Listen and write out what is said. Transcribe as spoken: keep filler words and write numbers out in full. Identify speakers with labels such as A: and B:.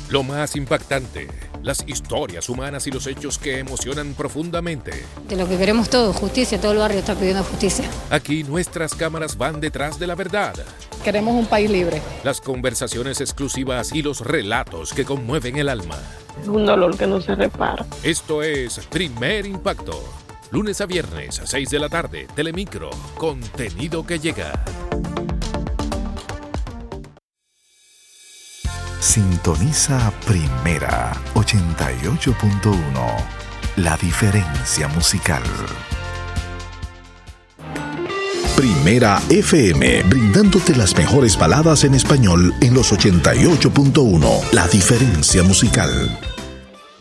A: Lo más impactante, las historias humanas y los hechos que emocionan profundamente.
B: De lo que queremos todos, justicia, todo el barrio está pidiendo justicia.
A: Aquí nuestras cámaras van detrás de la verdad.
C: Queremos un país libre.
A: Las conversaciones exclusivas y los relatos que conmueven el alma.
D: Es un dolor que no se repara.
A: Esto es Primer Impacto. Lunes a viernes a seis de la tarde, Telemicro, contenido que llega.
E: Sintoniza Primera ochenta y ocho punto uno, la diferencia musical. Primera F M, brindándote las mejores baladas en español en los ochenta y ocho punto uno, la diferencia musical.